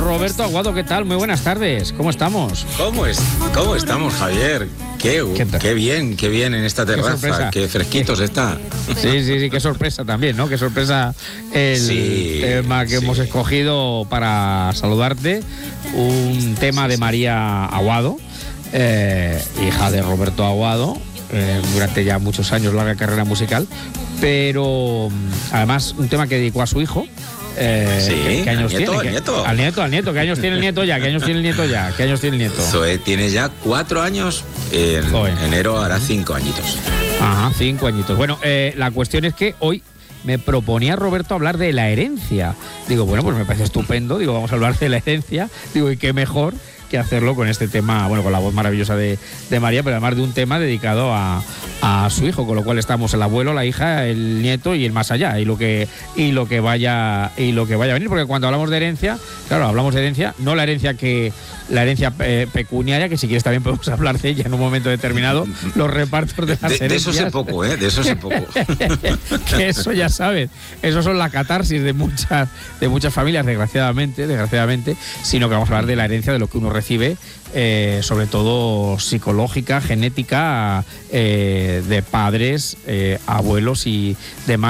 Roberto Aguado, ¿qué tal? Muy buenas tardes, ¿cómo estamos? ¿Cómo estamos, Javier? Qué bien en esta terraza, qué fresquitos está. Sí, qué sorpresa también, ¿no? Qué sorpresa el tema que hemos escogido para saludarte, un tema de María Aguado, hija de Roberto Aguado, durante ya muchos años, larga carrera musical, pero además un tema que dedicó a su hijo. ¿Qué años tiene? Al nieto. ¿Qué años tiene el nieto ya? ¿Qué años tiene el nieto? Tiene ya 4 años. En enero hará 5 añitos. Ajá, 5 añitos. Bueno, la cuestión es que hoy me proponía Roberto hablar de la herencia. Digo, bueno, pues me parece estupendo. Digo, vamos a hablar de la herencia. Digo, y qué mejor que hacerlo con este tema, bueno, con la voz maravillosa de María, pero además de un tema dedicado a su hijo, con lo cual estamos el abuelo, la hija, el nieto y el más allá, y lo que vaya a venir, porque cuando hablamos de herencia, claro, hablamos de herencia, no la herencia pecuniaria, que si quieres también podemos hablar de ella en un momento determinado, los repartos de las herencias. De eso sé poco, de eso sé poco. Que eso ya sabes, eso son la catarsis de muchas familias, desgraciadamente, sino que vamos a hablar de la herencia, de lo que uno recibe, sobre todo psicológica, genética, de padres, abuelos y demás.